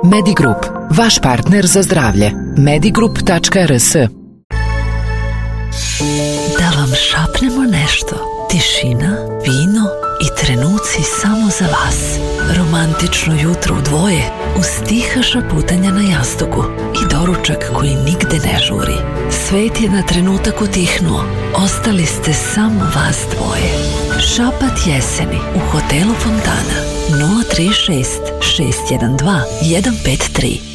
Medigrup, vaš partner za zdravlje. Medigrup.rs. Da vam šapnemo nešto. Tišina, vino i trenuci samo za vas. Romantično jutro u dvoje uz tiha šaputanja na jastuku i doručak koji nigde ne žuri. Svet je na trenutak utihnuo. Ostali ste samo vas dvoje. Šapat jeseni u hotelu Fontana 036 612 153.